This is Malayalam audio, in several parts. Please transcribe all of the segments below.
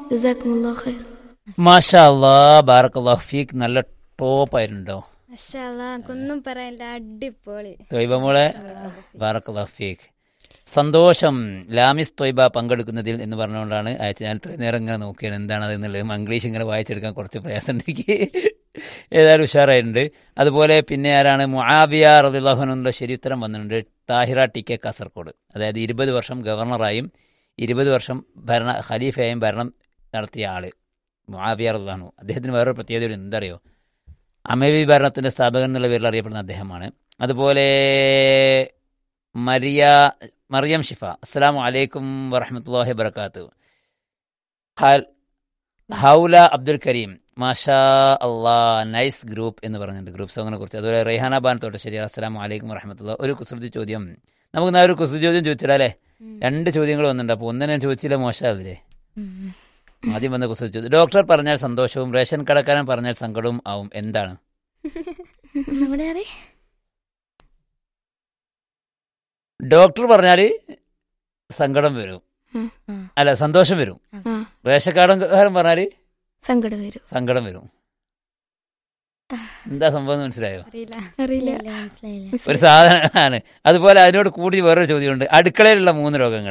ജസാക്കുമുല്ലാഹ് ഖൈർ. മാഷാ അല്ലാ, ബാറക്കല്ലാഹു ഫീക്ക്. നല്ല ടോപ്പ് ആയിട്ടുണ്ടോ മാഷാ അല്ലാ, ഒന്നും പറയില്ല, അടിപൊളി. ത്വയ്ബ മോളെ? ബാറക്കല്ലാഹു ഫീക്ക്. സന്തോഷം. ലാമിസ് ത്വയ്ബ പങ്കെടുക്കുന്നതിൽ എന്ന് പറഞ്ഞുകൊണ്ടാണ് അയച്ചത്. ഞാൻ ഇത്രയും നേരം ഇങ്ങനെ നോക്കിയാണ് എന്താണത് എന്നുള്ളത്. ഇംഗ്ലീഷ് ഇങ്ങനെ വായിച്ചെടുക്കാൻ കുറച്ച് പ്രയാസം എനിക്ക്. ഏതായാലും ഉഷാറായിട്ടുണ്ട്. അതുപോലെ പിന്നെ ആരാണ്? മുആവിയ റളിയല്ലാഹു അൻഹുവിന്റെ ശരി ഉത്തരം വന്നിട്ടുണ്ട്. Thahira T K Kasaragod. അതായത് 20 വർഷം ഗവർണറായും 20 വർഷം ഖലീഫയായും ഭരണം നടത്തിയ ആള് മുആവിയ റളിയല്ലാഹു അൻഹു. അദ്ദേഹത്തിന് വേറൊരു പ്രത്യേകത എന്താ അറിയോ? അമവി ഭരണത്തിന്റെ സ്ഥാപകൻ എന്നുള്ള പേരിൽ അറിയപ്പെടുന്ന അദ്ദേഹമാണ്. അതുപോലെ മറിയം ഷിഫ, അസ്സലാമു അലൈക്കും വറഹ്മത്തുള്ളാഹി വബറകാതുഹു. ഹൗല അബ്ദുൽ കരീം, മാഷാ അള്ളാ, നൈസ് ഗ്രൂപ്പ് എന്ന് പറഞ്ഞിട്ടുണ്ട്, ഗ്രൂപ്പ് സോങ്ങിനെ കുറിച്ച്. അതുപോലെ റെയ്ഹാന ബാൻ തോട്ടശ്ശേരി, അസ്സലാമു അലൈക്കും വറഹ്മത്തുള്ളാഹി. ഒരു കുസൃതി ചോദ്യം, നമുക്ക് ഒരു കുസൃതി ചോദ്യം ചോദിച്ചില്ലേ? 2 ചോദ്യങ്ങൾ വന്നിട്ടുണ്ട്. അപ്പോൾ ഒന്നും ഞാൻ ചോദിച്ചില്ല, മോശമാവില്ലേ? ആദ്യം വന്ന കുസൃതി ചോദ്യം. ഡോക്ടർ പറഞ്ഞാൽ സന്തോഷവും റേഷൻ കടക്കാരൻ പറഞ്ഞാൽ സങ്കടവും ആവും, എന്താണ്? ഡോക്ടർ പറഞ്ഞാൽ സങ്കടം വരും, അല്ല സന്തോഷം വരും. റേഷൻ കടക്കാരൻ പറഞ്ഞാൽ സങ്കടം വരും. എന്താ സംഭവം മനസ്സിലായോ? ഒരു സാധനമാണ്. അതുപോലെ അതിനോട് കൂടി വേറൊരു ചോദ്യമുണ്ട്. അടുക്കളയിലുള്ള 3 രോഗങ്ങൾ.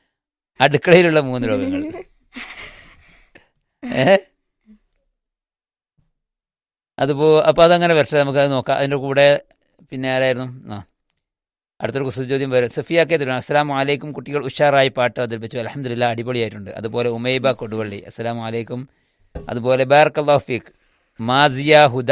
അപ്പൊ അതങ്ങനെ വരട്ടെ, നമുക്കത് നോക്കാം. അതിന്റെ കൂടെ പിന്നെ ആരായിരുന്നു? അടുത്തൊരു കുസൃതി ചോദ്യം വരും. സഫിയാക്കെ തരും, അസ്സലാമു അലൈക്കും, കുട്ടികൾ ഉഷാറായി പാട്ട് അവതരിപ്പിച്ചു, അൽഹംദുലില്ലാ, അടിപൊളിയായിട്ടുണ്ട്. അതുപോലെ ഉമൈബ കൊടുവള്ളി, അസ്സലാമു അലൈക്കും. അതുപോലെ ബാറക്കല്ലാഹു ഫീക്ക്. മാസിയ ഹുദ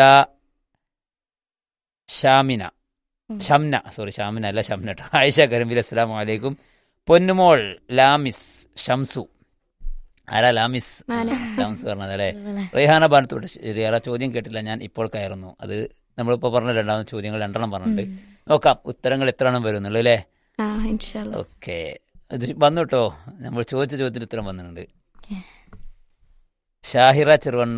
ഷംന അല്ല ഷംന ട്ടോ. ആയിഷ കരിമ്പിൽ, അസ്സലാമു അലൈക്കും. പൊന്നുമോൾ ലാമിസ് ഷംസു. ആരാ ലാമിസ്? ഷംസു പറഞ്ഞത് അല്ലേ? റെയ്ഹാന ബാനത്തോട്ട് ശരിയാ. ചോദ്യം കേട്ടില്ല, ഞാൻ ഇപ്പോൾ കയറുന്നു. അത് നമ്മളിപ്പോൾ പറഞ്ഞ 2 ചോദ്യങ്ങൾ 2 പറഞ്ഞിട്ടുണ്ട്. നോക്കാം ഉത്തരങ്ങൾ എത്ര എണ്ണം വരുന്നുള്ളൂ അല്ലേ? ഓക്കെ, വന്നു കേട്ടോ. നമ്മൾ ചോദിച്ച ചോദ്യത്തിന് ഉത്തരം വന്നിട്ടുണ്ട്. ഷാഹിറ ചെറുവണ്ണൂർ